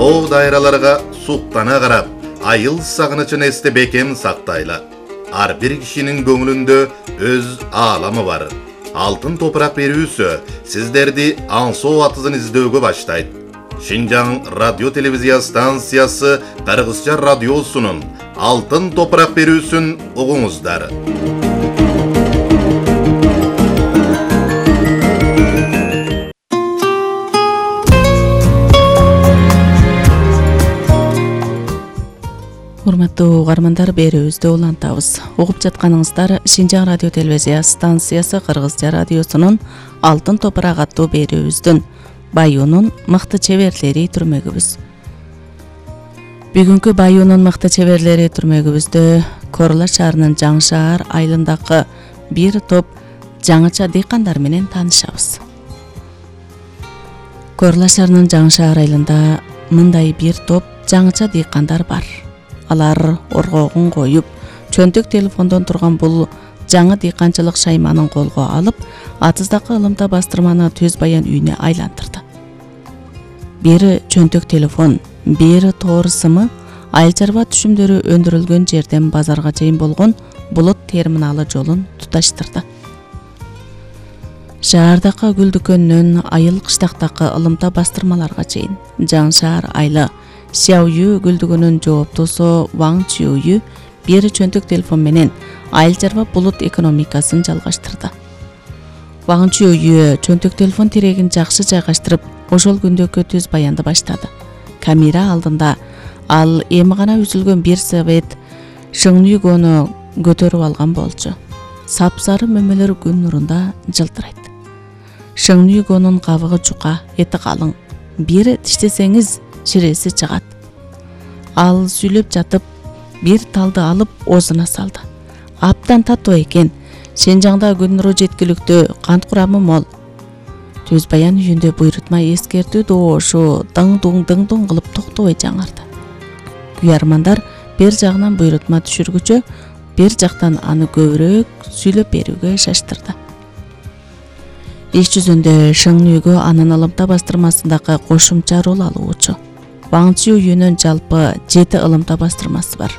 O dayralarga suktana qarap, ayıl sağınıçın esti bekem saktayla. Ar bir kişinin gönlünde öz alamı var. Altın toprak berüsü sizlerdi Anso atızdın izlöge baştaydı. Şinjan Radyo Televizya Stansiyası Kırgızca Radyosu'nun Altın Toprak berüsün oğunuzlar. Урматтуу угармандар, берүүбүздү улантабыз. Угуп жатканыңыздар Шинжаң радио телевизия станциясы Кыргызча радиосунун Алтын топурак аттуу берүүбүздүн Баюунун мыкты чеберлери түрмөгүбүз. Бүгүнкү Баюунун мыкты чеберлери түрмөгүбүздө Корла шаарынын Жаңы шаар айылындагы бир топ жаңыча дыйкандар менен таанышабыз. Корла шаарынын Жаңы шаар айылында мындай бир топ жаңыча дыйкандар бар. Алар оргогун коюп, чөнтөк телефондон турган бул жаңы дыйканчылык шайманын колго алып, атыздагы ылымта бастырманы Төз Баян үйүнө айлантырды. Бери чөнтөк телефон, бери тоор сымы, айыл чарба түшүмдөрү өндүрүлгөн жерден базарга чейин болгон булут терминалы жолун туташтырды. Шаардагы гүл дүкөнүнөн айыл кыштактагы ылымта бастырмаларга чейин Жаңы шаар айылы Сяою гүлдүгүнүн жооптосу Ваң Чүйүү бери чөнтөк телефон менен айыл чарба булут экономикасын жалгаштырды. Ваң Чүйүү чөнтөк телефон тирегин жакшы жайгаштырып, ошол күндөгү Төз Баянды баштады. Камера алдында ал эми гана үзүлгөн бир совет шыңнүйгөнү көтөрүп алган болчу. Сапсары мөмөлөр күн нурунда жылтырайт. Шыңнүйгөнүн кабыгы жука, эти калың. Бир тиштесеңиз ширеси чыгат. Ал сүйлөп жатып, бир талды алып оозуна салды. Аптан татуу экен. Шинжаңда күн нуру жеткиликтүү, кант курамы мол. Төз Баян үйүндө буйрутма эскертүү доошу дың-дуң кылып токтобой жаңырды. Күйармандар бир жагынан буйрутма түшүргүчө, бир жактан аны көбүрөөк сүйлөп берүүгө шаштырды. Иш жүзүндө Шыңнүйгө анын ылымта бастырмасындагы кошумча рол алуучу. Ваң Чүйүүнүн жалпы 7 ылымта бастырмасы бар.